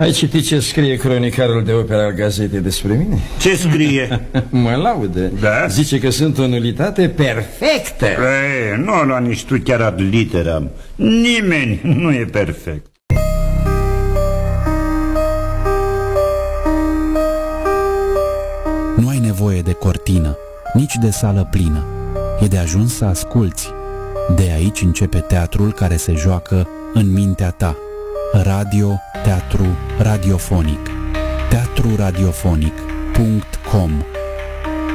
Ai citit ce scrie cronicarul de opera al gazetei despre mine? Ce scrie? Mă laude. Da? Zice că sunt o nulitate perfectă. Nu o lua nici tu chiar ad literam. Nimeni nu e perfect. Nu ai nevoie de cortină, nici de sală plină. E de ajuns să asculți. De aici începe teatrul care se joacă în mintea ta. Radio, teatru, radiofonic. teatruradiofonic.com